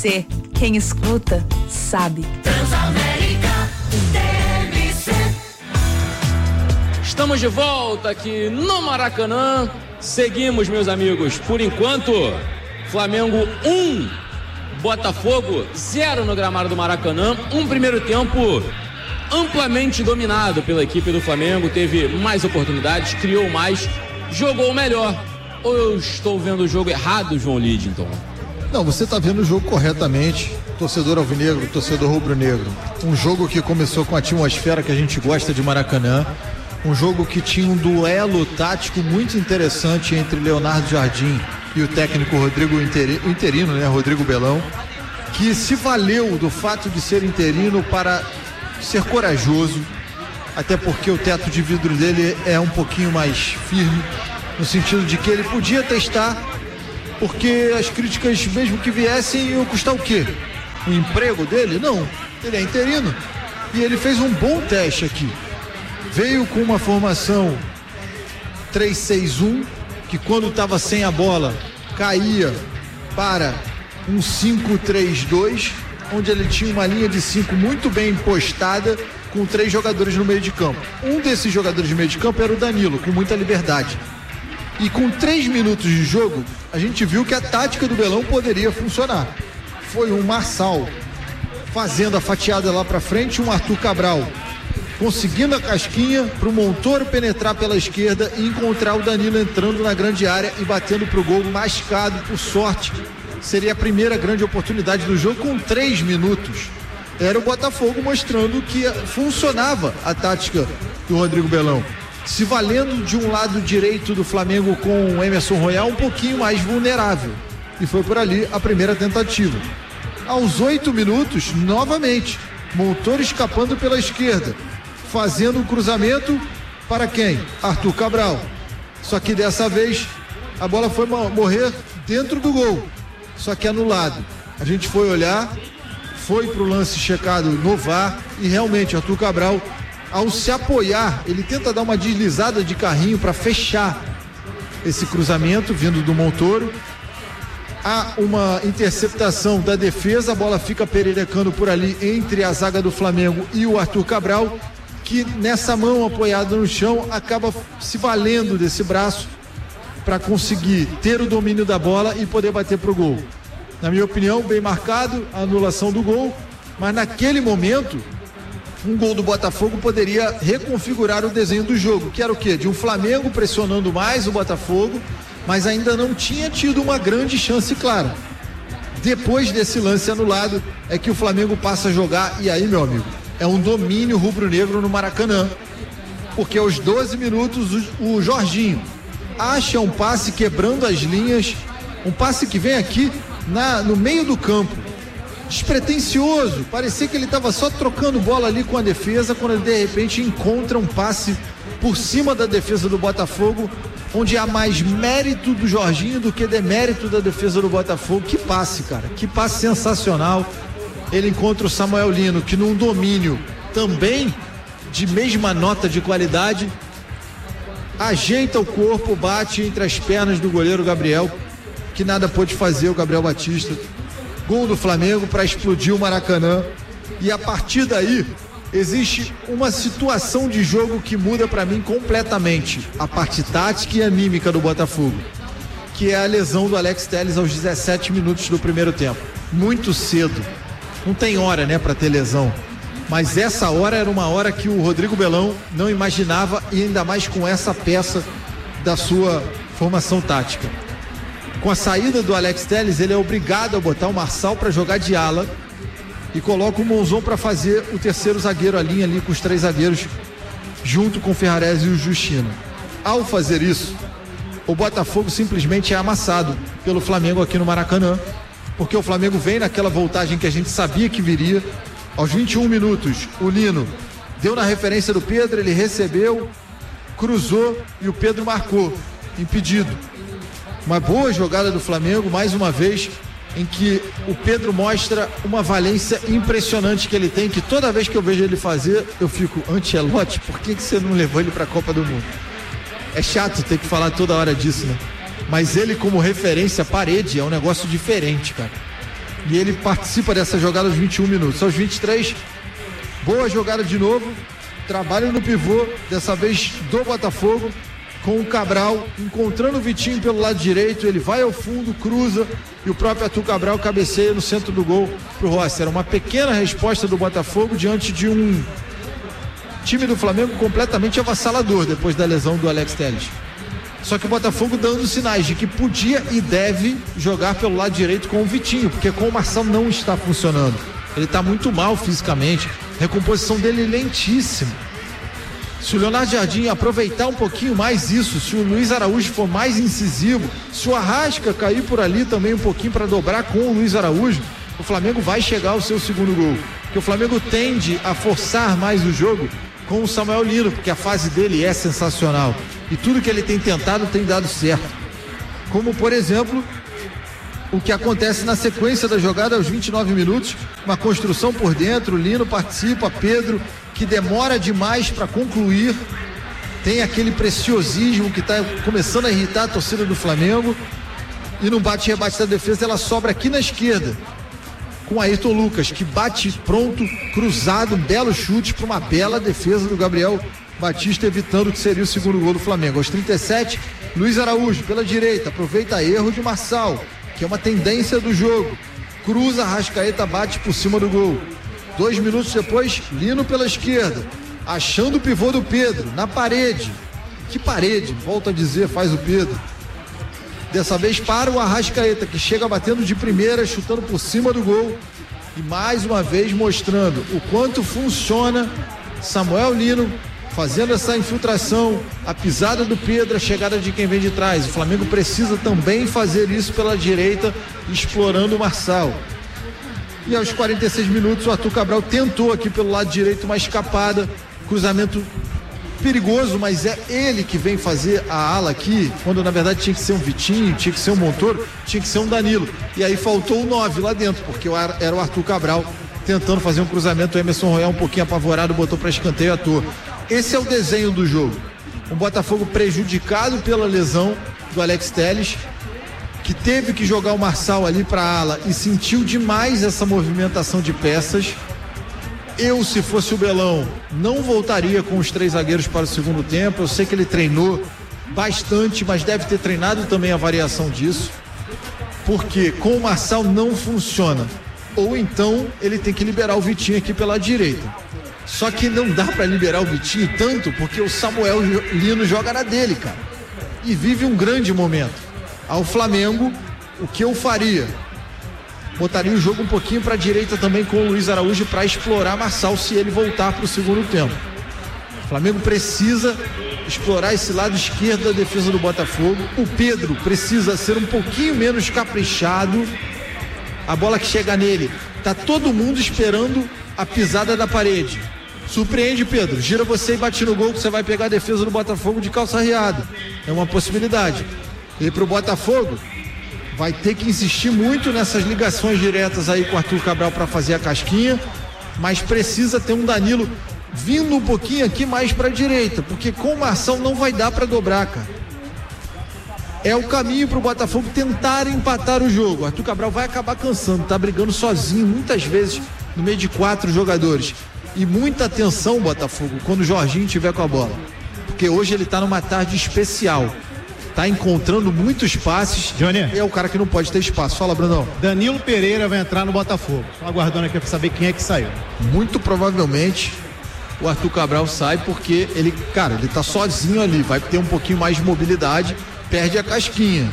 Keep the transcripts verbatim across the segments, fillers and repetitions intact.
Você, quem escuta, sabe. Transamérica T M C. Estamos de volta aqui no Maracanã. Seguimos, meus amigos. Por enquanto, Flamengo um, Botafogo zero no gramado do Maracanã. Um primeiro tempo amplamente dominado pela equipe do Flamengo. Teve mais oportunidades, criou mais, jogou melhor. Ou eu estou vendo o jogo errado, João Lidington? Não, você está vendo o jogo corretamente, torcedor alvinegro, torcedor rubro-negro. Um jogo que começou com a atmosfera que a gente gosta de Maracanã, um jogo que tinha um duelo tático muito interessante entre Leonardo Jardim e o técnico Rodrigo Interino, interino, né, Rodrigo Belão, que se valeu do fato de ser interino para ser corajoso, até porque o teto de vidro dele é um pouquinho mais firme, no sentido de que ele podia testar, porque as críticas, mesmo que viessem, iam custar o quê? O emprego dele? Não, ele é interino. E ele fez um bom teste aqui. Veio com uma formação três seis um, que quando estava sem a bola, caía para um cinco três dois, onde ele tinha uma linha de cinco muito bem postada, com três jogadores no meio de campo. Um desses jogadores de meio de campo era o Danilo, com muita liberdade. E com três minutos de jogo, a gente viu que a tática do Belão poderia funcionar. Foi um Marçal fazendo a fatiada lá para frente, um Arthur Cabral conseguindo a casquinha para o Montoro penetrar pela esquerda e encontrar o Danilo entrando na grande área e batendo para o gol mascado, por sorte. Seria a primeira grande oportunidade do jogo com três minutos. Era o Botafogo mostrando que funcionava a tática do Rodrigo Belão, se valendo de um lado direito do Flamengo com o Emerson Royal um pouquinho mais vulnerável. E foi por ali a primeira tentativa. Aos oito minutos, novamente, Montoro escapando pela esquerda, fazendo um cruzamento para quem? Arthur Cabral. Só que dessa vez a bola foi morrer dentro do gol, só que anulado. A gente foi olhar, foi para o lance checado no V A R e realmente Arthur Cabral, ao se apoiar, ele tenta dar uma deslizada de carrinho para fechar esse cruzamento vindo do Montoro. Há uma interceptação da defesa, a bola fica pererecando por ali entre a zaga do Flamengo e o Arthur Cabral, que nessa mão apoiada no chão acaba se valendo desse braço para conseguir ter o domínio da bola e poder bater pro gol. Na minha opinião, bem marcado a anulação do gol, mas naquele momento um gol do Botafogo poderia reconfigurar o desenho do jogo, que era o quê? De um Flamengo pressionando mais o Botafogo, mas ainda não tinha tido uma grande chance clara. Depois desse lance anulado é que o Flamengo passa a jogar, e aí, meu amigo, é um domínio rubro-negro no Maracanã, porque aos doze minutos o Jorginho acha um passe quebrando as linhas, um passe que vem aqui na, no meio do campo, despretensioso, parecia que ele estava só trocando bola ali com a defesa, quando ele de repente encontra um passe por cima da defesa do Botafogo, onde há mais mérito do Jorginho do que demérito da defesa do Botafogo. Que passe, cara, que passe sensacional. Ele encontra o Samuel Lino, que num domínio também de mesma nota de qualidade, ajeita o corpo, bate entre as pernas do goleiro Gabriel, que nada pôde fazer, o Gabriel Batista. Gol do Flamengo para explodir o Maracanã. E a partir daí existe uma situação de jogo que muda para mim completamente a parte tática e anímica do Botafogo, que é a lesão do Alex Telles aos dezessete minutos do primeiro tempo. Muito cedo, não tem hora, né, para ter lesão, mas essa hora era uma hora que o Rodrigo Belão não imaginava, e ainda mais com essa peça da sua formação tática. Com a saída do Alex Telles, ele é obrigado a botar o Marçal para jogar de ala e coloca o Monzon para fazer o terceiro zagueiro, a linha ali com os três zagueiros, junto com o Ferrarese e o Justino. Ao fazer isso, o Botafogo simplesmente é amassado pelo Flamengo aqui no Maracanã, porque o Flamengo vem naquela voltagem que a gente sabia que viria. Aos vinte e um minutos, o Lino deu na referência do Pedro, ele recebeu, cruzou e o Pedro marcou, impedido. Uma boa jogada do Flamengo, mais uma vez, em que o Pedro mostra uma valência impressionante que ele tem, que toda vez que eu vejo ele fazer, eu fico, Ancelotti, por que, que você não levou ele para a Copa do Mundo? É chato ter que falar toda hora disso, né? Mas ele como referência, parede, é um negócio diferente, cara. E ele participa dessa jogada aos vinte e um minutos. Aos vinte e três, boa jogada de novo. Trabalho no pivô, dessa vez do Botafogo, com o Cabral encontrando o Vitinho pelo lado direito. Ele vai ao fundo, cruza, e o próprio Arthur Cabral cabeceia no centro do gol pro Rossi. Era uma pequena resposta do Botafogo diante de um time do Flamengo completamente avassalador depois da lesão do Alex Telles. Só que o Botafogo dando sinais de que podia e deve jogar pelo lado direito com o Vitinho, porque com o Marçal não está funcionando. Ele está muito mal fisicamente, a recomposição dele é lentíssima. Se o Leonardo Jardim aproveitar um pouquinho mais isso, se o Luiz Araújo for mais incisivo, se o Arrasca cair por ali também um pouquinho para dobrar com o Luiz Araújo, o Flamengo vai chegar ao seu segundo gol. Porque o Flamengo tende a forçar mais o jogo com o Samuel Lino, porque a fase dele é sensacional. E tudo que ele tem tentado tem dado certo. Como, por exemplo, o que acontece na sequência da jogada aos vinte e nove minutos, uma construção por dentro, o Lino participa, Pedro, que demora demais para concluir, tem aquele preciosismo que está começando a irritar a torcida do Flamengo, e no bate-rebate da defesa ela sobra aqui na esquerda, com o Ayrton Lucas, que bate pronto, cruzado, um belo chute para uma bela defesa do Gabriel Batista, evitando que seria o segundo gol do Flamengo. Aos trinta e sete, Luiz Araújo pela direita, aproveita erro de Marçal, que é uma tendência do jogo, cruza, Arrascaeta bate por cima do gol. Dois minutos depois, Lino pela esquerda, achando o pivô do Pedro, na parede. Que parede, volta a dizer, faz o Pedro. Dessa vez para o Arrascaeta, que chega batendo de primeira, chutando por cima do gol. E mais uma vez mostrando o quanto funciona Samuel Lino, fazendo essa infiltração, a pisada do Pedro, a chegada de quem vem de trás. O Flamengo precisa também fazer isso pela direita, explorando o Marçal. E aos quarenta e seis minutos o Arthur Cabral tentou aqui pelo lado direito uma escapada, cruzamento perigoso, mas é ele que vem fazer a ala aqui, quando na verdade tinha que ser um Vitinho, tinha que ser um Montoro, tinha que ser um Danilo. E aí faltou o nove lá dentro, porque era o Arthur Cabral tentando fazer um cruzamento. O Emerson Royal um pouquinho apavorado, botou para escanteio à toa. Esse é o desenho do jogo. Um Botafogo prejudicado pela lesão do Alex Telles, que teve que jogar o Marçal ali para a ala e sentiu demais essa movimentação de peças. Eu, se fosse o Belão, não voltaria com os três zagueiros para o segundo tempo. Eu sei que ele treinou bastante, mas deve ter treinado também a variação disso, porque com o Marçal não funciona. Ou então ele tem que liberar o Vitinho aqui pela direita. Só que não dá para liberar o Vitinho tanto, porque o Samuel Lino joga na dele, cara, e vive um grande momento. Ao Flamengo, o que eu faria? Botaria o jogo um pouquinho para a direita também com o Luiz Araújo para explorar Marçal se ele voltar para o segundo tempo. O Flamengo precisa explorar esse lado esquerdo da defesa do Botafogo. O Pedro precisa ser um pouquinho menos caprichado. A bola que chega nele, tá todo mundo esperando a pisada da parede. Surpreende, Pedro, gira você e bate no gol, que você vai pegar a defesa do Botafogo de calça riada. É uma possibilidade. E para o Botafogo vai ter que insistir muito nessas ligações diretas aí com o Arthur Cabral para fazer a casquinha, mas precisa ter um Danilo vindo um pouquinho aqui mais para a direita, porque com o Marçal não vai dar para dobrar, cara. É o caminho para o Botafogo tentar empatar o jogo. O Arthur Cabral vai acabar cansando, tá brigando sozinho muitas vezes no meio de quatro jogadores. E muita atenção, Botafogo, quando o Jorginho estiver com a bola, porque hoje ele tá numa tarde especial. Tá encontrando muitos passes. Johnny, e é o cara que não pode ter espaço. Fala, Brunão. Danilo Pereira vai entrar no Botafogo. Só aguardando aqui para saber quem é que saiu. Muito provavelmente o Arthur Cabral sai, porque ele, cara, ele tá sozinho ali, vai ter um pouquinho mais de mobilidade, perde a casquinha.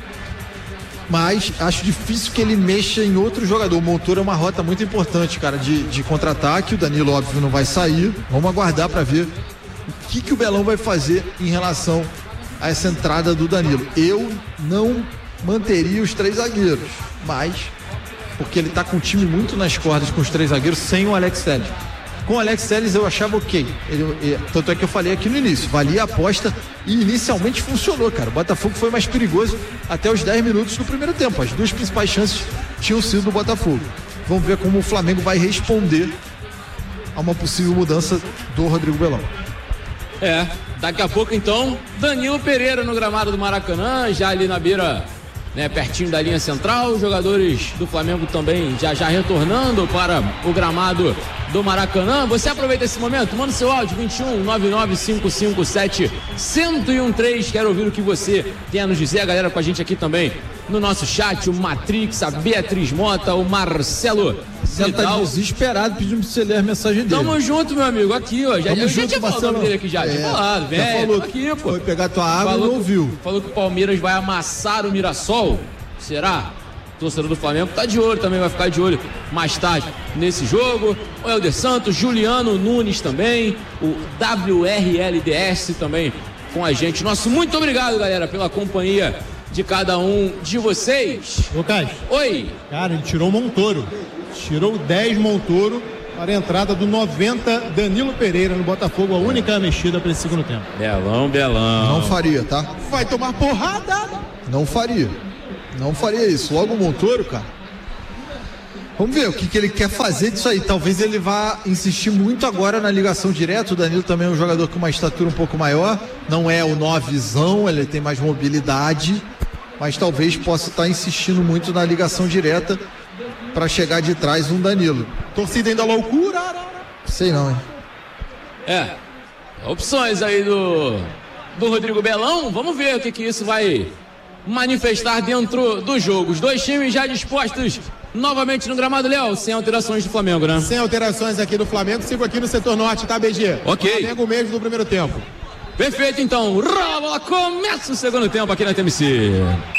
Mas acho difícil que ele mexa em outro jogador. O Montoro é uma rota muito importante, cara, de, de contra-ataque. O Danilo, óbvio, não vai sair. Vamos aguardar para ver o que, que o Belão vai fazer em relação a essa entrada do Danilo. Eu não manteria os três zagueiros, mas porque ele tá com o time muito nas cordas com os três zagueiros sem o Alex Telles. Com o Alex Telles eu achava ok. Ele, ele, tanto é que eu falei aqui no início, valia a aposta e inicialmente funcionou, cara. O Botafogo foi mais perigoso até os dez minutos do primeiro tempo. As duas principais chances tinham sido do Botafogo. Vamos ver como o Flamengo vai responder a uma possível mudança do Rodrigo Belão. É, daqui a pouco então, Danilo Pereira no gramado do Maracanã, já ali na beira né, pertinho da linha central. Os jogadores do Flamengo também já já retornando para o gramado do Maracanã. Você aproveita esse momento, manda seu áudio vinte e um, nove nove cinco cinco sete, um zero um três. Quero ouvir o que você tem a nos dizer. A galera com a gente aqui também no nosso chat, o Matrix, a Beatriz Mota, o Marcelo Você tá desesperado pedindo pra você ler a mensagem dele. Tamo junto, meu amigo, aqui, ó. Já, Tamo eu junto, já tinha falado o nome dele aqui já, é, tinha falado, velho. já falou aqui, pô. Foi pegar tua água falou e não ouviu. Falou que o Palmeiras vai amassar o Mirassol. Será? O torcedor do Flamengo tá de olho também, vai ficar de olho mais tarde nesse jogo. O Helder Santos, Juliano Nunes também, o W R L D S também com a gente. Nosso muito obrigado, galera, pela companhia de cada um de vocês. Lucas. Oi. Cara, ele tirou o Montoro. Tirou o dez Montoro para a entrada do noventa Danilo Pereira no Botafogo, a única mexida para esse segundo tempo. Belão, belão. Não faria, tá? Vai tomar porrada. Não faria. Não faria isso. Logo o Montoro, cara. Vamos ver o que, que ele quer fazer disso aí. Talvez ele vá insistir muito agora na ligação direta. O Danilo também é um jogador com uma estatura um pouco maior. Não é o novezão, ele tem mais mobilidade. Mas talvez possa estar insistindo muito na ligação direta para chegar de trás um Danilo. Torcida ainda loucura. Sei não, hein? É. Opções aí do, do Rodrigo Belão. Vamos ver o que, que isso vai manifestar dentro do jogo. Os dois times já dispostos novamente no gramado, Léo, sem alterações do Flamengo, né? Sem alterações aqui do Flamengo. Sigo aqui no setor norte, tá, B G? Ok. Flamengo mesmo no primeiro tempo. Perfeito, então. Rola a bola, começa o segundo tempo aqui na T M C.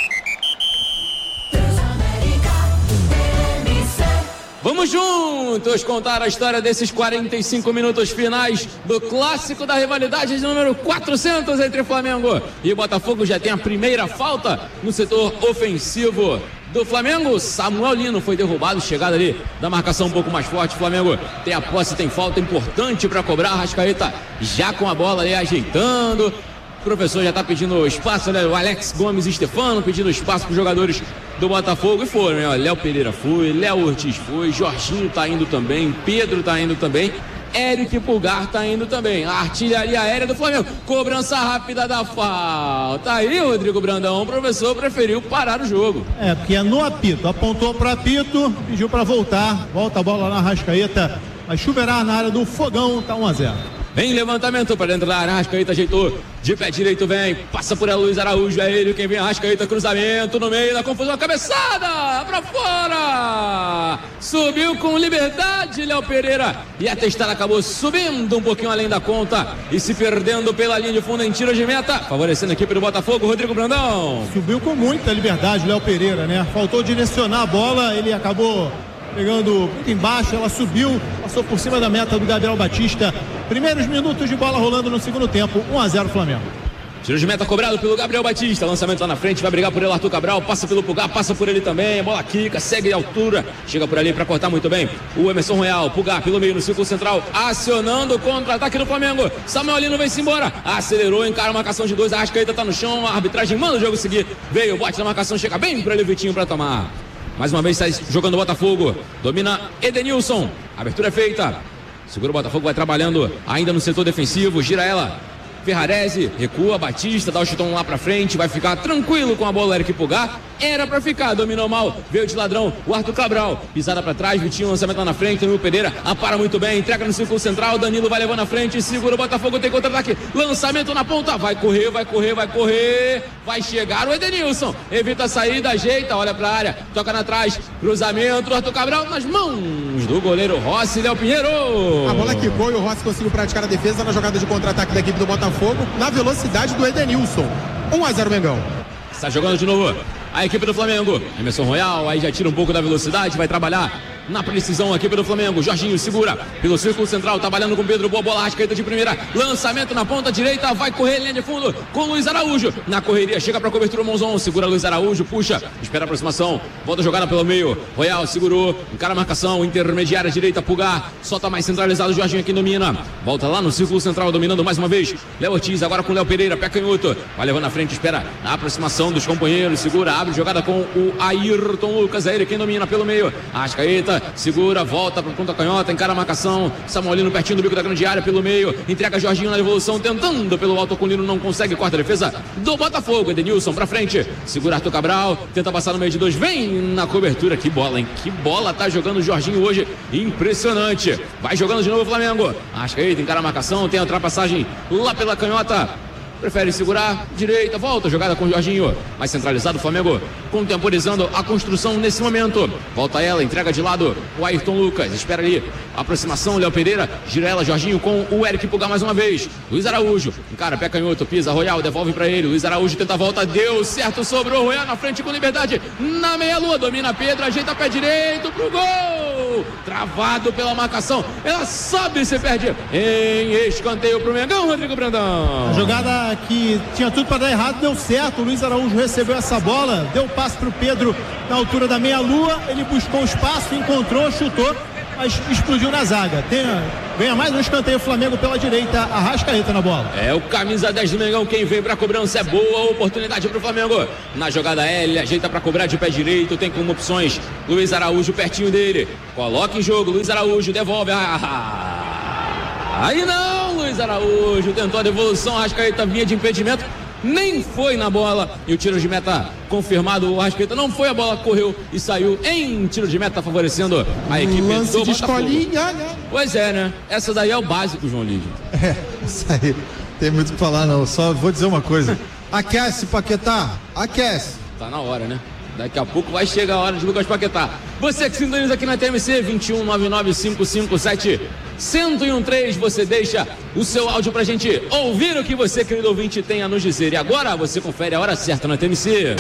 Vamos juntos contar a história desses quarenta e cinco minutos finais do clássico da rivalidade de número quatrocentos entre Flamengo e Botafogo. Já tem a primeira falta no setor ofensivo do Flamengo. Samuel Lino foi derrubado, chegada ali da marcação um pouco mais forte. Flamengo tem a posse, tem falta importante para cobrar. Arrascaeta já com a bola ali ajeitando. O professor já está pedindo espaço, né? O Alex Gomes e Stefano pedindo espaço para os jogadores do Botafogo. E foram, né? Léo Pereira foi, Léo Ortiz foi, Jorginho tá indo também, Pedro tá indo também, Eric Pulgar tá indo também. A artilharia aérea do Flamengo. Cobrança rápida da falta. Aí, Rodrigo Brandão, o professor preferiu parar o jogo. É, porque é no apito. Apontou pro apito, pediu para voltar. Volta a bola na Arrascaeta. Vai chuveirar na área do Fogão, tá um a zero. Vem levantamento para dentro da área, Arrascaeta ajeitou, de pé direito vem, passa por Luiz Araújo, é ele quem vem, Arrascaeta, cruzamento no meio da confusão, cabeçada para fora, subiu com liberdade Léo Pereira e a testada acabou subindo um pouquinho além da conta e se perdendo pela linha de fundo em tiro de meta, favorecendo a equipe do Botafogo. Rodrigo Brandão. Subiu com muita liberdade Léo Pereira, né? Faltou direcionar a bola, ele acabou pegando muito embaixo, ela subiu, passou por cima da meta do Gabriel Batista. Primeiros minutos de bola rolando no segundo tempo, um a zero Flamengo. Tiro de meta cobrado pelo Gabriel Batista, lançamento lá na frente, vai brigar por ele Arthur Cabral, passa pelo Pulgar, passa por ele também, a bola quica, segue de altura, chega por ali para cortar muito bem o Emerson Royal, Pulgar pelo meio no círculo central, acionando o contra-ataque do Flamengo. Samuel Lino vai-se embora, acelerou, encara a marcação de dois, a Arrascaeta tá no chão, a arbitragem manda o jogo seguir, veio, bote na marcação, chega bem para ele, Vitinho, para tomar. Mais uma vez sai jogando o Botafogo, domina Edenilson, abertura é feita, segura o Botafogo, vai trabalhando ainda no setor defensivo, gira ela, Ferrarese, recua, Batista, dá o chutão lá pra frente, vai ficar tranquilo com a bola, Eric Pulgar, era pra ficar, dominou mal, veio de ladrão, o Arthur Cabral, pisada pra trás, Vitinho, lançamento lá na frente, Danilo Pereira, apara muito bem, entrega no círculo central, Danilo vai levando na frente, segura o Botafogo, tem contra-ataque, lançamento na ponta, vai correr, vai correr, vai correr, vai chegar o Edenilson, evita a saída, ajeita, olha pra área, toca na trás, cruzamento, Arthur Cabral nas mãos do goleiro Rossi, Léo Pinheiro. A bola quicou e o Rossi conseguiu praticar a defesa na jogada de contra-ataque da equipe do Botafogo, na velocidade do Edenilson. um a zero Mengão. Está jogando de novo a equipe do Flamengo. Emerson Royal, aí já tira um pouco da velocidade, vai trabalhar na precisão a equipe do Flamengo. Jorginho segura pelo círculo central, trabalhando com Pedro, boa bola, Arrascaeta de primeira, lançamento na ponta direita, vai correr linha de fundo com Luiz Araújo, na correria, chega para cobertura o Monzon, segura Luiz Araújo, puxa, espera a aproximação, volta a jogada pelo meio, Royal segurou, encara a marcação, intermediária direita, Pulgar, solta mais centralizado, Jorginho aqui domina, volta lá no círculo central, dominando mais uma vez, Léo Ortiz, agora com Léo Pereira, pé canhoto, vai levando na frente, espera a aproximação dos companheiros, segura, abre jogada com o Ayrton Lucas, é ele quem domina pelo meio, Arrascaeta, canhota, segura, volta para ponta canhota, encara a marcação, Samuelino pertinho do bico da grande área pelo meio, entrega Jorginho na devolução, tentando pelo alto com o Lino, não consegue, quarta defesa do Botafogo, Edenilson pra frente, segura Arthur Cabral, tenta passar no meio de dois, vem na cobertura, que bola, hein, que bola tá jogando o Jorginho hoje, impressionante, vai jogando de novo o Flamengo, Arrascaeta encara a marcação, tem a ultrapassagem lá pela canhota, prefere segurar, direita, volta, jogada com o Jorginho, mais centralizado o Flamengo, contemporizando a construção nesse momento, volta ela, entrega de lado o Ayrton Lucas, espera ali, aproximação, Léo Pereira, gira ela, Jorginho com o Eric Pulgar mais uma vez, Luiz Araújo, encara, pé canhoto, pisa, Royal, devolve pra ele, Luiz Araújo tenta a volta, deu certo, sobrou, Royal na frente com liberdade, na meia-lua, domina Pedro, ajeita pé direito pro gol, travado pela marcação, ela sobe e se perde em escanteio pro Mengão, Rodrigo Brandão. A jogada que tinha tudo para dar errado, deu certo, o Luiz Araújo recebeu essa bola, deu passe para o Pedro na altura da meia-lua, ele buscou espaço, encontrou, chutou, mas explodiu na zaga. Tem, ganha mais um escanteio, o Flamengo pela direita, Arrascaeta na bola. É o camisa dez do Mengão, quem vem pra cobrança, é boa oportunidade pro Flamengo. Na jogada L, ajeita pra cobrar de pé direito, tem como opções Luiz Araújo pertinho dele, coloca em jogo, Luiz Araújo devolve, ah, aí não, Luiz Araújo tentou a devolução, Arrascaeta vinha de impedimento, nem foi na bola, e o tiro de meta confirmado, o Arrascaeta não foi, a bola correu e saiu em tiro de meta, favorecendo a equipe Lance do de Botafogo. escolinha, né? Pois é, né? Essa daí é o básico, João Lídio. É, isso aí. Tem muito o que falar, não. Só vou dizer uma coisa. Aquece, Paquetá. Aquece. Tá na hora, né? Daqui a pouco vai chegar a hora de Lucas Paquetá. Você que sintoniza aqui na T M C, vinte e um, nove nove cinco cinco sete, um zero um três, você deixa o seu áudio pra gente ouvir o que você, querido ouvinte, tem a nos dizer. E agora você confere a hora certa na T M C.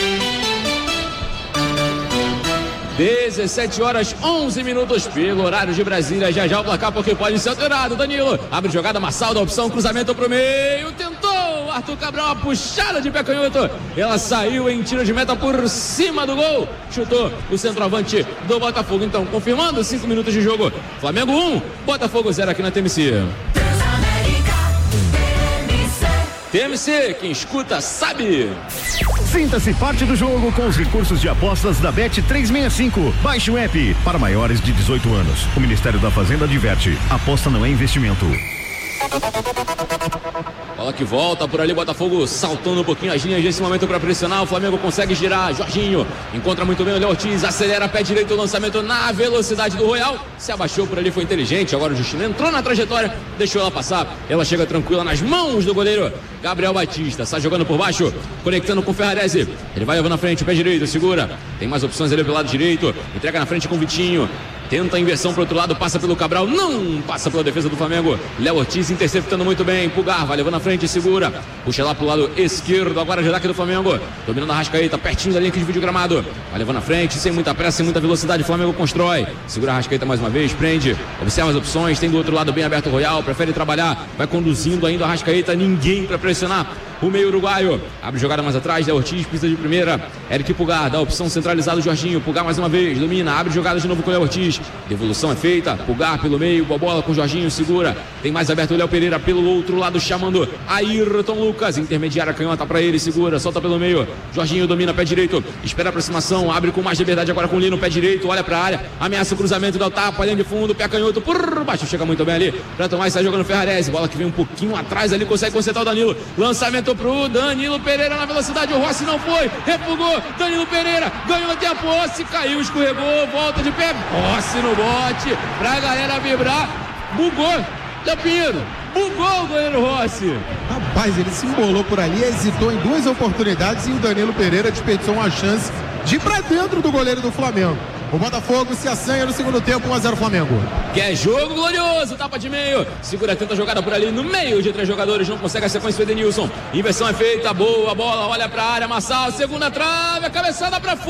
dezessete horas, onze minutos pelo horário de Brasília. Já já o placar porque pode ser alterado. Danilo abre jogada, Massal da opção, cruzamento pro meio, tentou Arthur Cabral, uma puxada de pé canhoto, ela saiu em tiro de meta por cima do gol, chutou o centroavante do Botafogo. Então, confirmando, cinco minutos de jogo, Flamengo um, Botafogo zero aqui na T M C. T M C, quem escuta sabe. Sinta-se parte do jogo com os recursos de apostas da Bet trezentos e sessenta e cinco. Baixe o app para maiores de dezoito anos. O Ministério da Fazenda adverte: aposta não é investimento. Bola que volta por ali, Botafogo saltando um pouquinho as linhas nesse momento para pressionar. O Flamengo consegue girar, Jorginho encontra muito bem o Léo Ortiz, acelera pé direito, o lançamento na velocidade do Royal, se abaixou por ali, foi inteligente. Agora o Justino entrou na trajetória, deixou ela passar, ela chega tranquila nas mãos do goleiro Gabriel Batista, está jogando por baixo, conectando com o Ferrarese, ele vai levando na frente, pé direito, segura, tem mais opções ali pelo lado direito, entrega na frente com o Vitinho, tenta a inversão pro outro lado, passa pelo Cabral, não passa pela defesa do Flamengo. Léo Ortiz interceptando muito bem, Pulgar vai levando na frente, segura, puxa lá pro lado esquerdo, agora já aqui do Flamengo, dominando a Arrascaeta, pertinho da linha aqui de vídeo gramado, vai levando na frente, sem muita pressa, sem muita velocidade, o Flamengo constrói, segura a Arrascaeta mais uma vez, prende, observa as opções, tem do outro lado bem aberto o Royal, prefere trabalhar, vai conduzindo ainda a Arrascaeta, ninguém para pressionar o meio uruguaio, abre jogada mais atrás, Léo Ortiz, pista de primeira, Eric Pulgar, dá opção centralizada, Jorginho, Pulgar mais uma vez, domina, abre jogada de novo com o Léo Ortiz, devolução é feita, Pulgar pelo meio, boa bola com o Jorginho, segura, tem mais aberto o Léo Pereira pelo outro lado, chamando Ayrton Lucas, intermediária canhota pra ele, segura, solta pelo meio, Jorginho domina, pé direito, espera a aproximação, abre com mais liberdade agora com o Lino, pé direito, olha pra área, ameaça o cruzamento, dá o tapa, linha de fundo, pé canhoto, por baixo, chega muito bem ali, pra tomar e sai jogando Ferrarese, bola que vem um pouquinho atrás ali, consegue consertar o Danilo, lançamento pro Danilo Pereira na velocidade, o Rossi não foi, refugou, Danilo Pereira, ganhou até a posse, caiu, escorregou, volta de pé, Rossi no bote, pra galera vibrar, bugou, Léo Pinheiro, bugou o goleiro Rossi. Rapaz, ele se embolou por ali, hesitou em duas oportunidades e o Danilo Pereira desperdiçou uma chance de ir pra dentro do goleiro do Flamengo. O Botafogo se assanha no segundo tempo, um a zero Flamengo. Que é jogo glorioso, tapa de meio, segura, tenta a jogada por ali no meio de três jogadores, não consegue a sequência do Edenilson, inversão é feita, boa bola, olha pra área, Massal, segunda trave, a cabeçada pra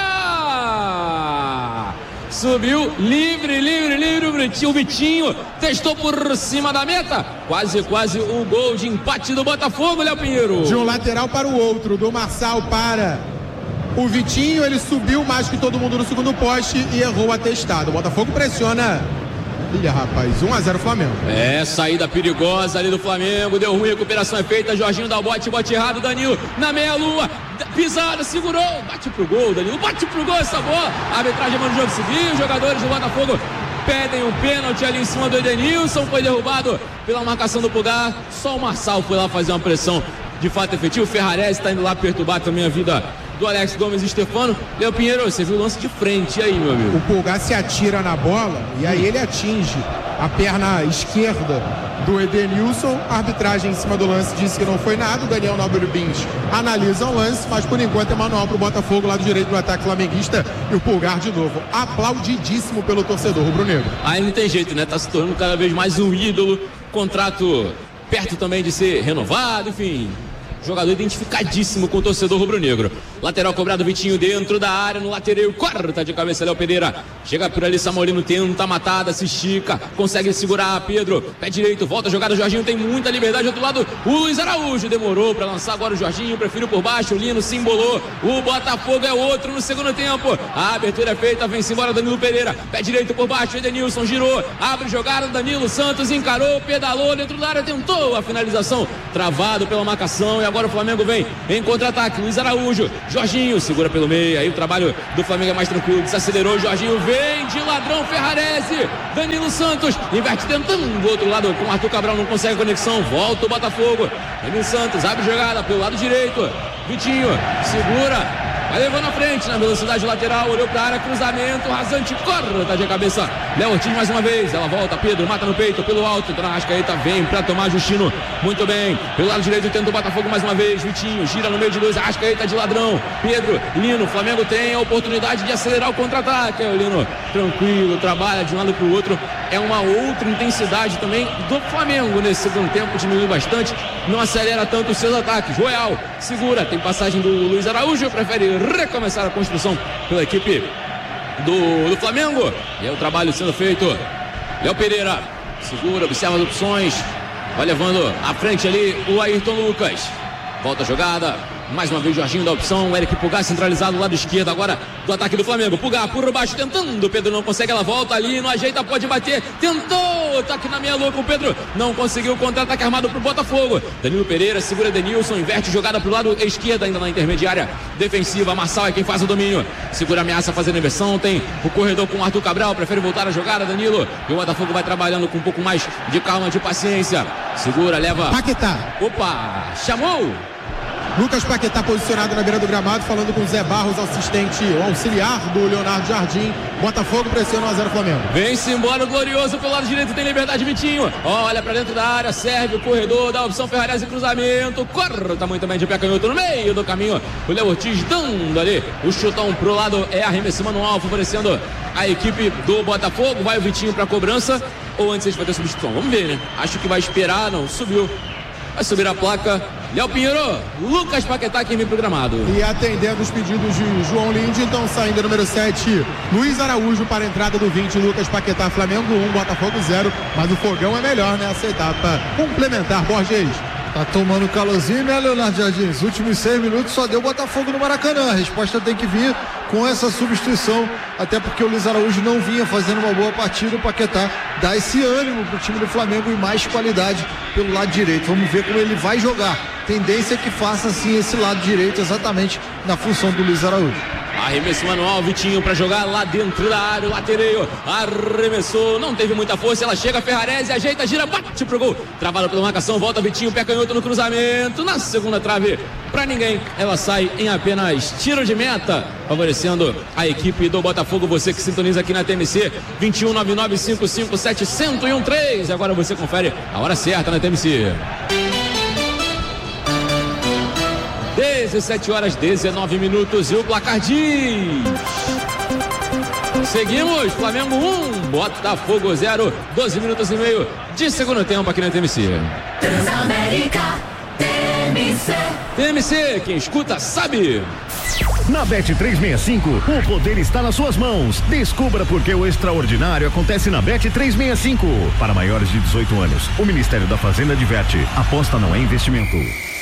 fora, subiu, livre, livre, livre, o Vitinho testou por cima da meta, quase, quase o gol de empate do Botafogo, Léo Pinheiro. De um lateral para o outro, do Massal para o Vitinho, ele subiu mais que todo mundo no segundo poste e errou a testada. O Botafogo pressiona Ih, rapaz, um a zero Flamengo. É, saída perigosa ali do Flamengo, deu ruim, a recuperação é feita, Jorginho dá o bote, bote errado, Danilo na meia-lua, pisada, segurou, bate pro gol, Danilo, bate pro gol essa bola, a arbitragem manda o jogo seguir, os jogadores do Botafogo pedem um pênalti ali em cima do Edenilson, foi derrubado pela marcação do Pulgar, só o Marçal foi lá fazer uma pressão de fato efetivo, o Ferrarese está indo lá perturbar também a vida do Alex Gomes e Stefano. Léo Pinheiro, você viu o lance de frente, e aí, meu amigo? O Pulgar se atira na bola e aí ele atinge a perna esquerda do Edenilson. A arbitragem em cima do lance disse que não foi nada. O Daniel Nobre Bins analisa o lance, mas por enquanto é manual pro Botafogo, lado direito do ataque flamenguista, e o Pulgar de novo, aplaudidíssimo pelo torcedor rubro-negro. Aí não tem jeito, né? Tá se tornando cada vez mais um ídolo, contrato perto também de ser renovado, enfim... Jogador identificadíssimo com o torcedor rubro-negro. Lateral cobrado, Vitinho dentro da área, no lateral, corta de cabeça, Léo Pereira. Chega por ali, Samorino tenta a matada, se estica, consegue segurar, Pedro, pé direito, volta a jogada, o Jorginho tem muita liberdade, do outro lado, o Luiz Araújo demorou para lançar agora o Jorginho, preferiu por baixo, o Lino se embolou, o Botafogo é outro no segundo tempo. A abertura é feita, vem-se embora Danilo Pereira, pé direito por baixo, Edenilson girou, abre jogada, Danilo Santos encarou, pedalou dentro da área, tentou a finalização, travado pela marcação, e agora o Flamengo vem em contra-ataque, Luiz Araújo, Jorginho segura pelo meio, aí o trabalho do Flamengo é mais tranquilo, desacelerou, Jorginho vem de ladrão, Ferrarese, Danilo Santos inverte tentando do outro lado com o Arthur Cabral, não consegue conexão, volta o Botafogo, Danilo Santos abre jogada pelo lado direito, Vitinho segura, vai levando à frente na velocidade lateral, olhou para a área, cruzamento, rasante, corta de cabeça, Léo Ortiz mais uma vez, ela volta, Pedro mata no peito, pelo alto, Arrascaeta vem para tomar Justino, muito bem, pelo lado direito tenta o Botafogo mais uma vez, Vitinho gira no meio de dois, Arrascaeta de ladrão, Pedro, Lino, Flamengo tem a oportunidade de acelerar o contra-ataque, o Lino tranquilo, trabalha de um lado para o outro, é uma outra intensidade também do Flamengo nesse segundo tempo, diminui bastante, não acelera tanto os seus ataques, Royal segura, tem passagem do Luiz Araújo, prefere recomeçar a construção pela equipe do, do Flamengo, e é o trabalho sendo feito, Léo Pereira segura, observa as opções, vai levando à frente ali o Ayrton Lucas, volta a jogada, mais uma vez Jorginho da opção, Eric Pulgar centralizado do lado esquerdo agora do ataque do Flamengo, Pulgar por baixo tentando, Pedro não consegue, ela volta ali, não ajeita, pode bater, tentou, ataque na meia louca, o Pedro não conseguiu, o contra-ataque armado pro Botafogo, Danilo Pereira segura Denilson, inverte jogada pro lado esquerdo ainda na intermediária defensiva, Marçal é quem faz o domínio, segura a ameaça fazendo inversão, tem o corredor com o Arthur Cabral, prefere voltar a jogada, Danilo, e o Botafogo vai trabalhando com um pouco mais de calma, de paciência, segura, leva, Paquetá, opa, chamou, Lucas Paquetá posicionado na beira do gramado, falando com o Zé Barros, assistente, o auxiliar do Leonardo Jardim. Botafogo pressiona um a zero Flamengo. Vem-se embora o Glorioso pelo lado direito, tem liberdade, Vitinho. Olha pra dentro da área, serve o corredor, dá a opção Ferrarese, cruzamento, corta muito bem de pé canhoto no meio do caminho. O Léo Ortiz dando ali o chutão pro lado, é arremesso manual, favorecendo a equipe do Botafogo. Vai o Vitinho pra cobrança, ou antes vai ter substituição? Vamos ver, né? Acho que vai esperar, não, subiu. Vai subir a placa, Léo Pinheiro, Lucas Paquetá quem vem programado. E atendendo os pedidos de João Linde, então saindo número sete, Luiz Araújo para a entrada do vinte, Lucas Paquetá, Flamengo um, Botafogo zero, mas o fogão é melhor nessa etapa complementar, Borges. Tá tomando calorzinho, né, Leonardo Jardim? Os últimos seis minutos só deu Botafogo no Maracanã. A resposta tem que vir com essa substituição, até porque o Luiz Araújo não vinha fazendo uma boa partida. O Paquetá dá esse ânimo pro time do Flamengo e mais qualidade pelo lado direito. Vamos ver como ele vai jogar. Tendência é que faça assim esse lado direito exatamente na função do Luiz Araújo. Arremesso manual, Vitinho para jogar lá dentro da área, o latereio arremessou, não teve muita força, ela chega, Ferrarese, ajeita, gira, bate pro gol, travada pela marcação, volta Vitinho, pé canhoto no cruzamento, na segunda trave, pra ninguém, ela sai em apenas tiro de meta, favorecendo a equipe do Botafogo. Você que sintoniza aqui na T M C, vinte e um, nove nove cinco cinco sete zero um três, agora você confere a hora certa na T M C. dezessete horas, dezenove minutos e o placar diz: seguimos, Flamengo um, Botafogo zero, doze minutos e meio de segundo tempo aqui na T M C. Transamérica, T M C. T M C, quem escuta sabe. Na Bet trezentos e sessenta e cinco, o poder está nas suas mãos. Descubra por que o extraordinário acontece na Bet trezentos e sessenta e cinco. Para maiores de dezoito anos, o Ministério da Fazenda adverte: aposta não é investimento.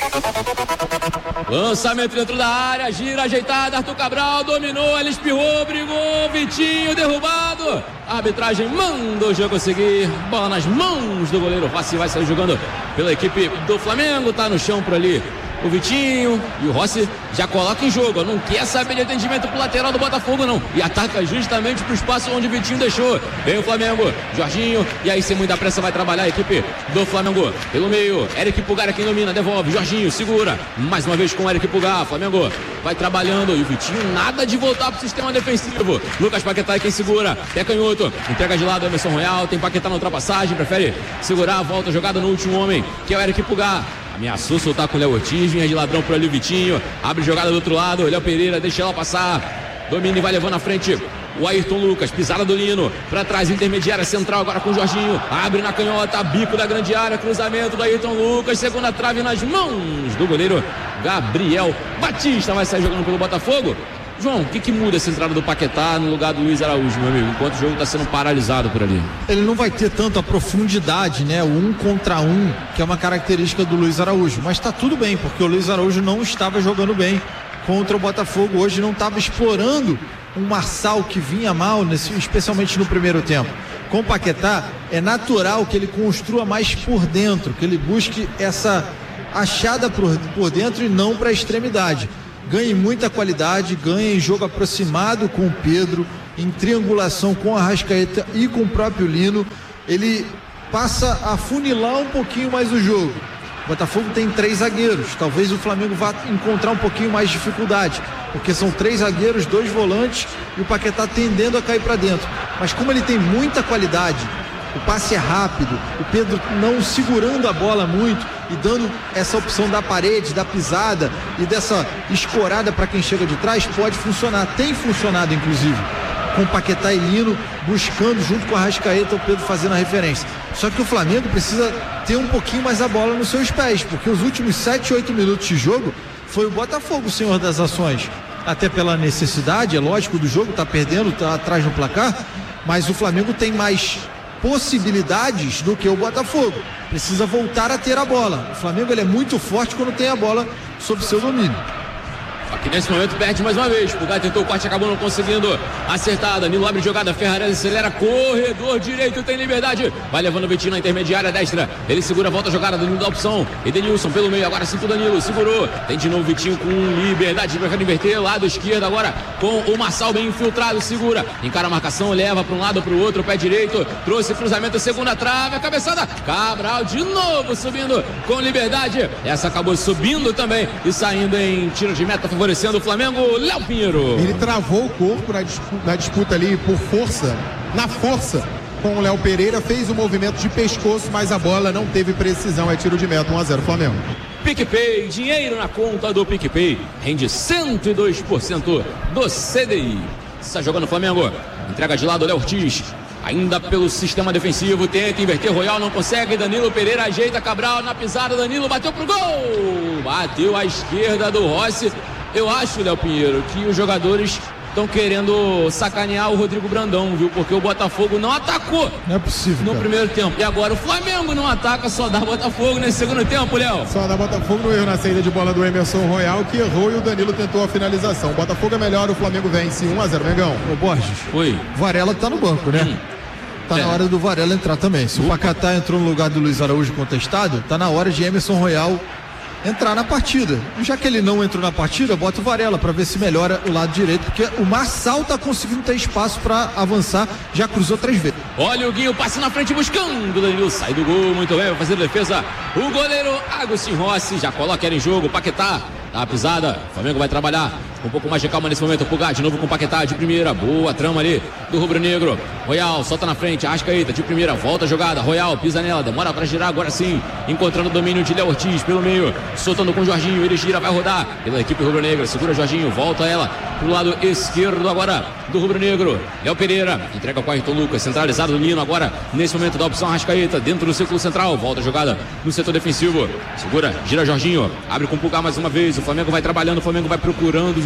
Lançamento dentro da área, gira ajeitada, Arthur Cabral dominou, ele espirrou, brigou, Vitinho derrubado. A arbitragem manda o jogo seguir, bola nas mãos do goleiro Rossi, vai sair jogando pela equipe do Flamengo, tá no chão por ali o Vitinho, e o Rossi já coloca em jogo, não quer saber de atendimento pro lateral do Botafogo não, e ataca justamente pro espaço onde o Vitinho deixou. Vem o Flamengo, Jorginho, e aí sem muita pressa vai trabalhar a equipe do Flamengo pelo meio, Eric Pulgar quem domina, devolve, Jorginho segura, mais uma vez com o Eric Pulgar, Flamengo vai trabalhando, e o Vitinho nada de voltar pro sistema defensivo. Lucas Paquetá é quem segura, é canhoto, entrega de lado o Emerson Royal, tem Paquetá na ultrapassagem, prefere segurar, volta jogada no último homem, que é o Eric Pulgar. Ameaçou soltar com o Léo Ortiz, vinha de ladrão por ali o Vitinho, abre jogada do outro lado, Léo Pereira deixa ela passar, domina e vai levando na frente o Ayrton Lucas, pisada do Lino, pra trás, intermediária central agora com o Jorginho, abre na canhota, bico da grande área, cruzamento do Ayrton Lucas, segunda trave nas mãos do goleiro Gabriel Batista, vai sair jogando pelo Botafogo. João, o que, que muda essa entrada do Paquetá no lugar do Luiz Araújo, meu amigo, enquanto o jogo está sendo paralisado por ali? Ele não vai ter tanto a profundidade, né? O um contra um, que é uma característica do Luiz Araújo, mas tá tudo bem, porque o Luiz Araújo não estava jogando bem contra o Botafogo hoje, não estava explorando um Marçal que vinha mal, nesse, especialmente no primeiro tempo. Com o Paquetá, é natural que ele construa mais por dentro, que ele busque essa achada por, por dentro e não para a extremidade. Ganha em muita qualidade, ganha em jogo aproximado com o Pedro, em triangulação com a Arrascaeta e com o próprio Lino. Ele passa a funilar um pouquinho mais o jogo. O Botafogo tem três zagueiros, talvez o Flamengo vá encontrar um pouquinho mais de dificuldade, porque são três zagueiros, dois volantes e o Paquetá tendendo a cair para dentro. Mas como ele tem muita qualidade, o passe é rápido, o Pedro não segurando a bola muito e dando essa opção da parede, da pisada e dessa escorada para quem chega de trás, pode funcionar, tem funcionado inclusive, com o Paquetá e Lino buscando junto com a Arrascaeta, o Pedro fazendo a referência. Só que o Flamengo precisa ter um pouquinho mais a bola nos seus pés, porque os últimos sete, oito minutos de jogo foi o Botafogo o senhor das ações, até pela necessidade, é lógico, do jogo, tá perdendo, tá atrás no placar, mas o Flamengo tem mais possibilidades do que o Botafogo, precisa voltar a ter a bola. O Flamengo ele é muito forte quando tem a bola sob seu domínio. Aqui nesse momento perde mais uma vez, Pulgar tentou o corte, acabou não conseguindo acertar, Danilo abre jogada, Ferrarese acelera, corredor direito, tem liberdade, vai levando o Vitinho na intermediária destra, ele segura, volta a jogada, Danilo dá opção, Edenilson pelo meio, agora sim o Danilo, segurou, tem de novo o Vitinho com liberdade, vai inverter, lado esquerdo agora com o Marçal bem infiltrado, segura, encara a marcação, leva para um lado para o outro, pé direito, trouxe cruzamento, segunda trave, a cabeçada, Cabral de novo subindo com liberdade, essa acabou subindo também e saindo em tiro de meta, favorecendo o Flamengo, Léo Pinheiro. Ele travou o corpo na disputa, na disputa ali por força, na força com o Léo Pereira, fez um movimento de pescoço, mas a bola não teve precisão, é tiro de meta, um a zero Flamengo. PicPay, dinheiro na conta do PicPay, rende cento e dois por cento do C D I. Está jogando o Flamengo, entrega de lado o Léo Ortiz, ainda pelo sistema defensivo, tenta inverter, Royal não consegue, Danilo Pereira ajeita, Cabral na pisada, Danilo bateu pro gol, bateu à esquerda do Rossi. Eu acho, Léo Pinheiro, que os jogadores estão querendo sacanear o Rodrigo Brandão, viu? Porque o Botafogo não atacou. Não é possível, no cara. primeiro tempo. E agora o Flamengo não ataca, só dá Botafogo nesse segundo tempo, Léo. Só dá Botafogo no erro na saída de bola do Emerson Royal, que errou e o Danilo tentou a finalização. O Botafogo é melhor, o Flamengo vence um a zero, Mengão. Ô Borges, Oi. Varela tá no banco, né? Hum. Tá é. na hora do Varela entrar também. Se o Paquetá entrou no lugar do Luiz Araújo contestado, tá na hora de Emerson Royal entrar na partida. E já que ele não entrou na partida, bota o Varela para ver se melhora o lado direito, porque o Marçal tá conseguindo ter espaço para avançar, já cruzou três vezes. Olha o Guinho, passe na frente buscando, Danilo sai do gol, muito bem, vai fazer a defesa o goleiro Agostinho Rossi, já coloca ele em jogo, Paquetá dá a pisada, o Flamengo vai trabalhar com um pouco mais de calma nesse momento, Pulgar de novo com o Paquetá de primeira, boa trama ali do Rubro Negro, Royal solta na frente, Arrascaeta de primeira, volta a jogada, Royal pisa nela, demora para girar, agora sim, encontrando o domínio de Léo Ortiz pelo meio, soltando com o Jorginho, ele gira, vai rodar pela equipe Rubro Negra, segura Jorginho, volta ela pro lado esquerdo agora do Rubro Negro, Léo Pereira entrega com o Ayrton Lucas, centralizado do Lino agora, nesse momento da opção Arrascaeta, dentro do círculo central, volta a jogada no setor defensivo, segura, gira Jorginho, abre com o Pulgar mais uma vez, o Flamengo vai trabalhando, o Flamengo vai procurando os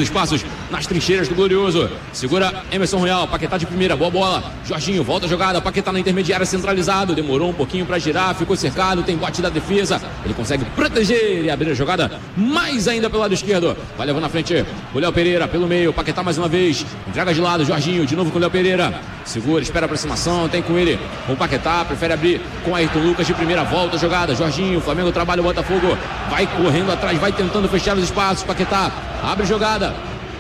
espaços nas trincheiras do Glorioso. Segura Emerson Royal, Paquetá de primeira, boa bola. Jorginho, volta a jogada, Paquetá na intermediária, centralizado. Demorou um pouquinho para girar, ficou cercado, tem bote da defesa. Ele consegue proteger e abrir a jogada mais ainda pelo lado esquerdo. Vai levando na frente o Léo Pereira pelo meio, Paquetá mais uma vez. Entrega de lado, Jorginho, de novo com o Léo Pereira. Segura, espera a aproximação, tem com ele o Paquetá, prefere abrir com Ayrton Lucas de primeira, volta a jogada. Jorginho, Flamengo trabalha o Botafogo. Vai correndo atrás, vai tentando fechar os espaços. Paquetá abre jogada.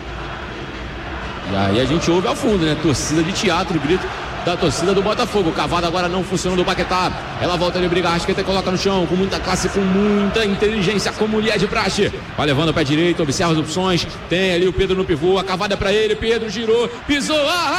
E aí a gente ouve ao fundo, né? Torcida de teatro, grito da torcida do Botafogo. Cavada agora não funciona do Paquetá. Ela volta, ele briga, Arrascaeta coloca no chão com muita classe, com muita inteligência, como lhe é de praxe. Vai levando o pé direito, observa as opções. Tem ali o Pedro no pivô, a cavada é pra ele. Pedro girou, pisou,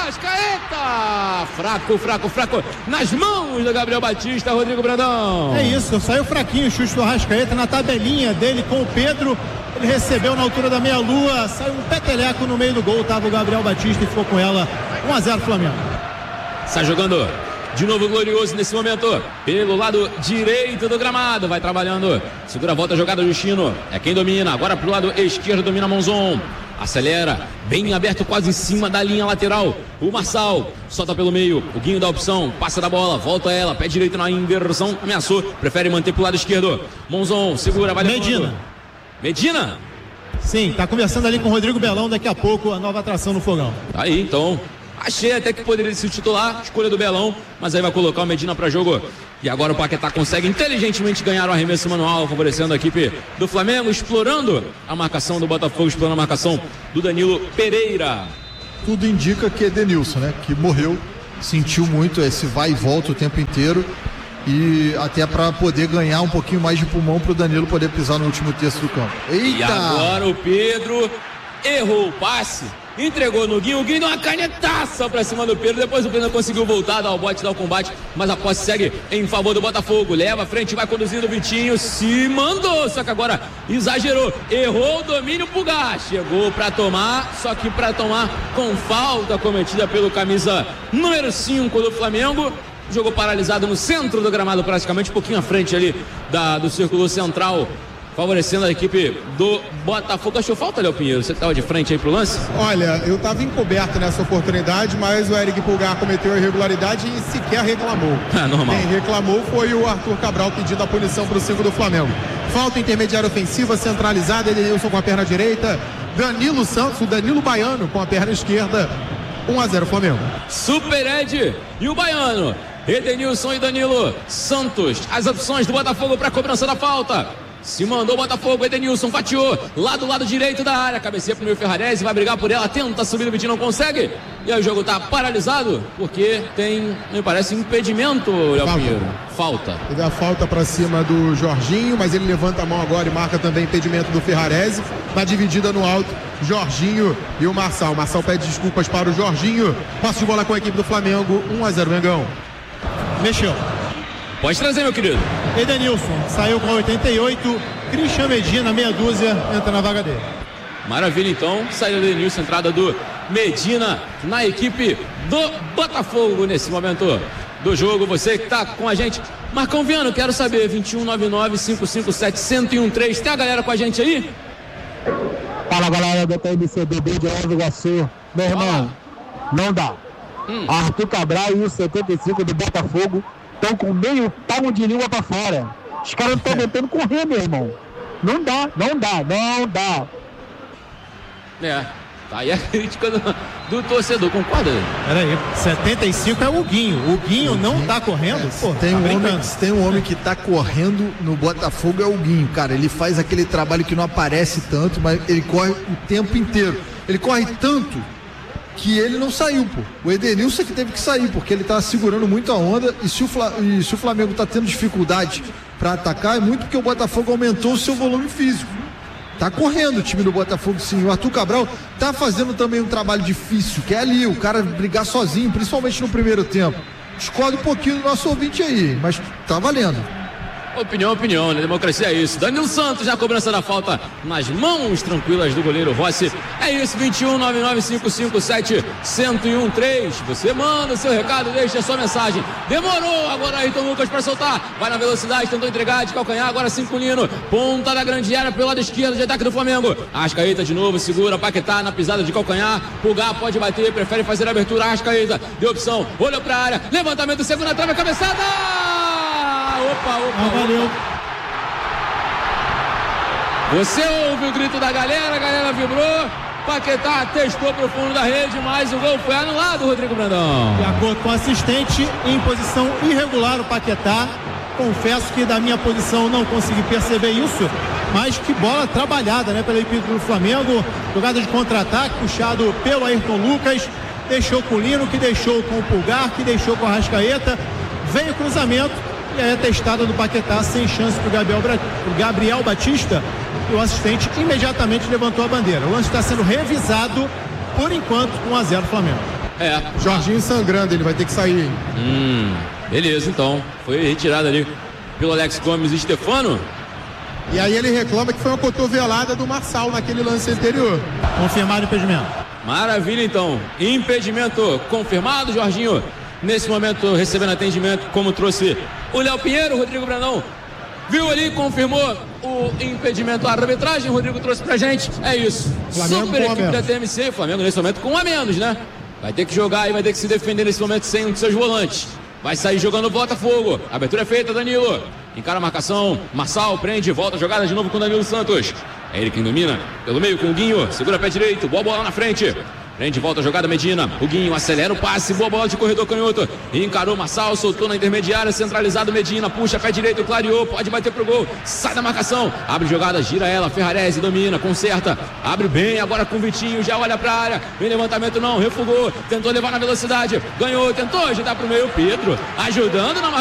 Arrascaeta! Fraco, fraco, fraco. Nas mãos do Gabriel Batista, Rodrigo Brandão. É isso, saiu fraquinho o chute do Arrascaeta na tabelinha dele com o Pedro. Ele recebeu na altura da meia-lua, saiu um peteleco no meio do gol. Tava o Gabriel Batista e ficou com ela. um a zero Flamengo. Sai jogando de novo o Glorioso nesse momento pelo lado direito do gramado, vai trabalhando, segura a volta, a jogada do Chino, é quem domina, agora pro lado esquerdo domina Monzon, acelera, bem aberto quase em cima da linha lateral, o Marçal solta pelo meio, o Guinho dá opção, passa da bola, volta ela, pé direito na inversão, ameaçou, prefere manter pro lado esquerdo, Monzon segura, vai levando. Medina. Medina? Sim, tá conversando ali com o Rodrigo Belão, daqui a pouco a nova atração no fogão. Aí então, achei até que poderia ser o titular, escolha do Belão, mas aí vai colocar o Medina para jogo. E agora o Paquetá consegue inteligentemente ganhar o arremesso manual, favorecendo a equipe do Flamengo, explorando a marcação do Botafogo, explorando a marcação do Danilo Pereira. Tudo indica que é Edenilson, né? Que morreu, sentiu muito esse vai e volta o tempo inteiro. E até para poder ganhar um pouquinho mais de pulmão para o Danilo poder pisar no último terço do campo. Eita! E agora o Pedro errou o passe, entregou no Guinho, o Guinho deu uma canetaça pra cima do Pedro, depois o Pedro conseguiu voltar, dar o bote, dar o combate, mas a posse segue em favor do Botafogo, leva à frente, vai conduzindo o Vitinho, se mandou, só que agora exagerou, errou o domínio pro Gás, chegou pra tomar, só que pra tomar com falta cometida pelo camisa número cinco do Flamengo, jogou paralisado no centro do gramado, praticamente um pouquinho à frente ali da, do círculo central, favorecendo a equipe do Botafogo. Achou falta, Léo Pinheiro? Você estava de frente aí pro lance? Olha, eu estava encoberto nessa oportunidade, mas o Eric Pulgar cometeu a irregularidade e sequer reclamou. Ah, normal. Quem reclamou foi o Arthur Cabral pedindo a punição para o cinco do Flamengo. Falta intermediária ofensiva, centralizada, Edenilson com a perna direita, Danilo Santos, o Danilo Baiano com a perna esquerda, um a zero Flamengo. Super Ed e o Baiano, Edenilson e Danilo Santos, as opções do Botafogo para a cobrança da falta. Se mandou o Botafogo, Edenilson fatiou lá do lado direito da área, cabeceia pro meu Ferrarese, vai brigar por ela, tenta subir o Vitinho, não consegue, e aí o jogo tá paralisado porque tem, me parece, impedimento, Léo Pinheiro. Falta. Teve a falta para cima do Jorginho, mas ele levanta a mão agora e marca também impedimento do Ferrarese, na dividida no alto, Jorginho e o Marçal. Marçal pede desculpas para o Jorginho, passe de bola com a equipe do Flamengo, um a zero Mengão. Mexeu. Pode trazer, meu querido. Edenilson saiu com oitenta e oito, Christian Medina, meia dúzia, entra na vaga dele. Maravilha, então, saída do Edenilson, entrada do Medina na equipe do Botafogo nesse momento do jogo. Você que tá com a gente, Marcão Viano, quero saber, vinte e um, noventa e nove, cinco cinco sete, um zero um três, tem a galera com a gente aí? Fala, galera do T M C B B de Nova Iguaçu. Meu irmão, não dá. Hum. Arthur Cabral e o setenta e cinco do Botafogo estão com meio palmo de língua pra fora. Os caras não estão tentando correr, meu irmão. Não dá, não dá, não dá. É, tá aí a crítica do, do torcedor, concorda? Peraí, setenta e cinco é o Guinho. O Guinho não tá correndo? É, Pô, tem, tá um brincando. homem, tem um homem que tá correndo no Botafogo, é o Guinho, cara. Ele faz aquele trabalho que não aparece tanto, mas ele corre o tempo inteiro. Ele corre tanto que ele não saiu, pô. O Edenilson que teve que sair, porque ele tá segurando muito a onda, e se o, Fla, e se o Flamengo tá tendo dificuldade para atacar, é muito porque o Botafogo aumentou o seu volume físico. Tá correndo o time do Botafogo, sim. O Arthur Cabral tá fazendo também um trabalho difícil, que é ali, o cara brigar sozinho, principalmente no primeiro tempo. Discorda um pouquinho do nosso ouvinte aí, mas tá valendo. Opinião, opinião, né? Democracia é isso. Danilo Santos na cobrança da falta nas mãos tranquilas do goleiro Rossi. É isso, vinte e um, nove nove cinco cinco sete, zero um três. Você manda seu recado, deixa a sua mensagem. Demorou, agora Ayrton Lucas para soltar. Vai na velocidade, tentou entregar de calcanhar, agora Cinculino. Ponta da grande área pelo lado esquerdo de ataque do Flamengo. Arrascaeta de novo, segura, Paquetá na pisada de calcanhar. Pulgar pode bater, prefere fazer a abertura. Arrascaeta, deu opção, olhou para a área. Levantamento, segunda trave, cabeçada! Opa, opa, ah, valeu. Você ouve o grito da galera, a galera vibrou. Paquetá testou pro fundo da rede, mas o gol foi anulado, Rodrigo Brandão. De acordo com o assistente, em posição irregular o Paquetá. Confesso que da minha posição não consegui perceber isso, mas que bola trabalhada, né, pela equipe do Flamengo. Jogada de contra-ataque, puxado pelo Ayrton Lucas. Deixou com o Lino, que deixou com o Pulgar, que deixou com a Arrascaeta. Veio o cruzamento. E aí a testada do Paquetá sem chance para o Gabriel, Gabriel Batista, e o assistente imediatamente levantou a bandeira. O lance está sendo revisado, por enquanto, um a zero Flamengo. É. Jorginho sangrando, ele vai ter que sair. Hum, beleza, então. Foi retirado ali pelo Alex Gomes e Stefano. E aí ele reclama que foi uma cotovelada do Marçal naquele lance anterior. Confirmado o impedimento. Maravilha, então. Impedimento confirmado, Jorginho. Nesse momento, recebendo atendimento, como trouxe o Léo Pinheiro, o Rodrigo Brandão viu ali, confirmou o impedimento à arbitragem, o Rodrigo trouxe pra gente, é isso. Flamengo Super equipe da T M C, Flamengo nesse momento com um a menos, né? Vai ter que jogar e vai ter que se defender nesse momento sem um de seus volantes. Vai sair jogando o Botafogo. A abertura é feita, Danilo. Encara a marcação, Marçal prende, volta a jogada de novo com Danilo Santos. É ele quem domina, pelo meio com o Guinho, segura pé direito, boa bola na frente. Prende, volta a jogada, Medina. O Guinho acelera o passe, boa bola de corredor canhoto. Encarou Marçal, soltou na intermediária, centralizado Medina, puxa pé direito, clareou, pode bater pro gol. Sai da marcação, abre jogada, gira ela, Ferrarese domina, conserta. Abre bem, agora com o Vitinho, já olha pra área. Vem levantamento não, refugou, tentou levar na velocidade. Ganhou, tentou ajudar pro meio, Pedro ajudando na marcação.